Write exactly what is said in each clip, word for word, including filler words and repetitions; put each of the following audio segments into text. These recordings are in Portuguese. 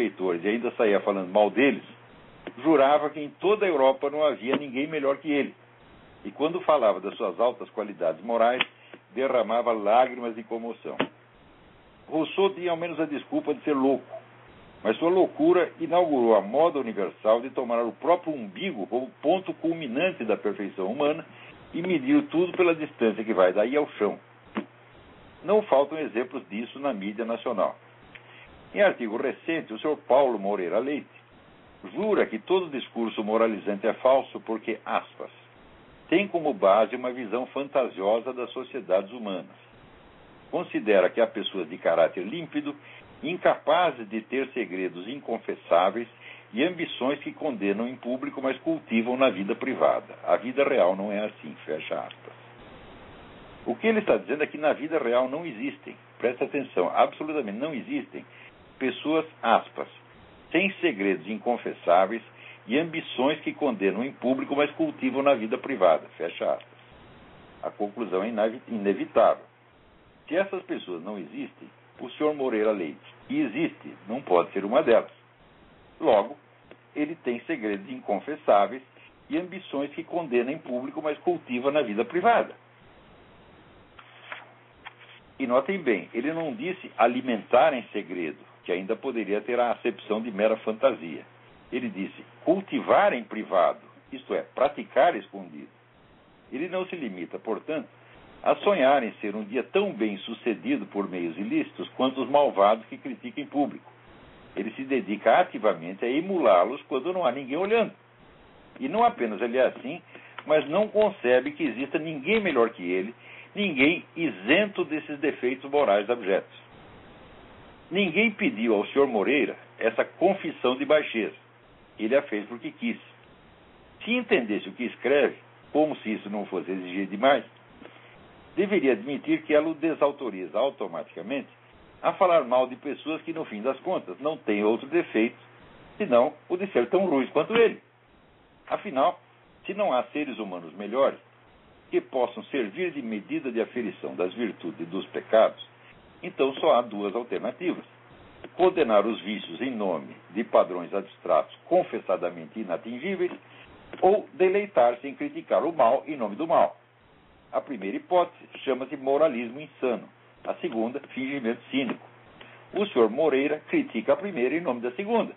eleitores e ainda saía falando mal deles, jurava que em toda a Europa não havia ninguém melhor que ele. E quando falava das suas altas qualidades morais, derramava lágrimas de comoção. Rousseau tinha ao menos a desculpa de ser louco, mas sua loucura inaugurou a moda universal de tomar o próprio umbigo como ponto culminante da perfeição humana e medir tudo pela distância que vai daí ao chão. Não faltam exemplos disso na mídia nacional. Em artigo recente, o senhor Paulo Moreira Leite jura que todo discurso moralizante é falso porque, aspas, tem como base uma visão fantasiosa das sociedades humanas. Considera que há pessoas de caráter límpido, incapazes de ter segredos inconfessáveis e ambições que condenam em público, mas cultivam na vida privada. A vida real não é assim, fecha aspas. O que ele está dizendo é que na vida real não existem, presta atenção, absolutamente não existem pessoas, aspas, sem segredos inconfessáveis e ambições que condenam em público, mas cultivam na vida privada, fecha aspas. A conclusão é inevitável. Se essas pessoas não existem, o senhor Moreira Leite, que existe, não pode ser uma delas. Logo, ele tem segredos inconfessáveis e ambições que condena em público, mas cultiva na vida privada. E notem bem, ele não disse alimentar em segredo, que ainda poderia ter a acepção de mera fantasia. Ele disse cultivar em privado, isto é, praticar escondido. Ele não se limita, portanto, a sonhar em ser um dia tão bem sucedido por meios ilícitos quanto os malvados que criticam em público. Ele se dedica ativamente a emulá-los quando não há ninguém olhando. E não apenas ele é assim, mas não concebe que exista ninguém melhor que ele, ninguém isento desses defeitos morais abjetos. Ninguém pediu ao senhor Moreira essa confissão de baixeza. Ele a fez porque quis. Se entendesse o que escreve, como se isso não fosse exigir demais, deveria admitir que ela o desautoriza automaticamente a falar mal de pessoas que, no fim das contas, não têm outro defeito, senão o de ser tão ruins quanto ele. Afinal, se não há seres humanos melhores que possam servir de medida de aferição das virtudes e dos pecados, então só há duas alternativas. Condenar os vícios em nome de padrões abstratos confessadamente inatingíveis ou deleitar-se em criticar o mal em nome do mal. A primeira hipótese chama-se moralismo insano. A segunda, fingimento cínico. O senhor Moreira critica a primeira em nome da segunda.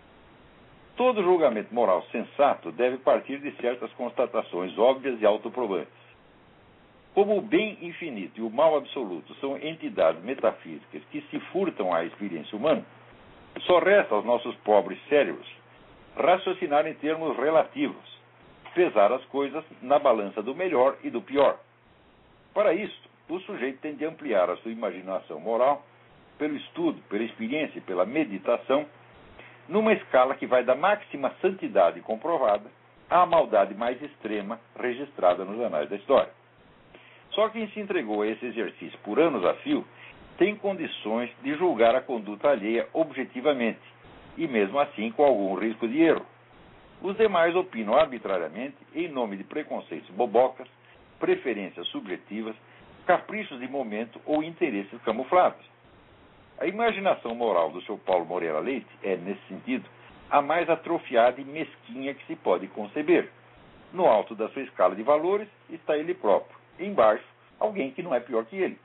Todo julgamento moral sensato deve partir de certas constatações óbvias e autoprovantes. Como o bem infinito e o mal absoluto são entidades metafísicas que se furtam à experiência humana, só resta aos nossos pobres cérebros raciocinar em termos relativos, pesar as coisas na balança do melhor e do pior. Para isto, o sujeito tem de ampliar a sua imaginação moral pelo estudo, pela experiência e pela meditação, numa escala que vai da máxima santidade comprovada à maldade mais extrema registrada nos anais da história. Só quem se entregou a esse exercício por anos a fio tem condições de julgar a conduta alheia objetivamente, e mesmo assim com algum risco de erro. Os demais opinam arbitrariamente em nome de preconceitos bobocas, preferências subjetivas, caprichos de momento ou interesses camuflados. A imaginação moral do senhor Paulo Moreira Leite é, nesse sentido, a mais atrofiada e mesquinha que se pode conceber. No alto da sua escala de valores está ele próprio. Embaixo, alguém que não é pior que ele.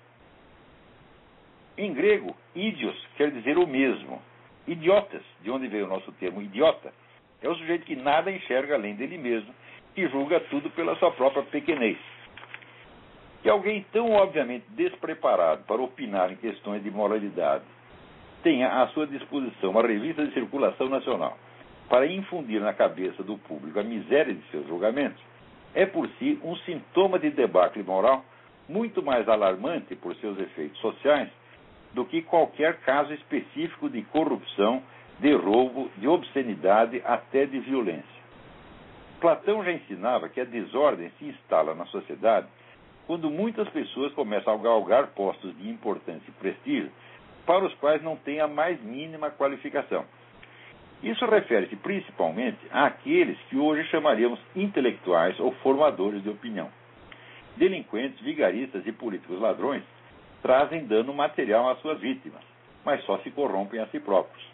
Em grego, idios quer dizer o mesmo. Idiotas, de onde veio o nosso termo idiota, é o sujeito que nada enxerga além dele mesmo, que julga tudo pela sua própria pequenez. Que alguém tão obviamente despreparado para opinar em questões de moralidade tenha à sua disposição uma revista de circulação nacional para infundir na cabeça do público a miséria de seus julgamentos, é por si um sintoma de debacle moral muito mais alarmante por seus efeitos sociais do que qualquer caso específico de corrupção, de roubo, de obscenidade, até de violência. Platão já ensinava que a desordem se instala na sociedade quando muitas pessoas começam a galgar postos de importância e prestígio para os quais não têm a mais mínima qualificação. Isso refere-se principalmente àqueles que hoje chamaríamos intelectuais ou formadores de opinião. Delinquentes, vigaristas e políticos ladrões trazem dano material às suas vítimas, mas só se corrompem a si próprios.